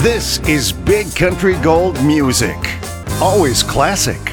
This is Big Country Gold music. Always classic.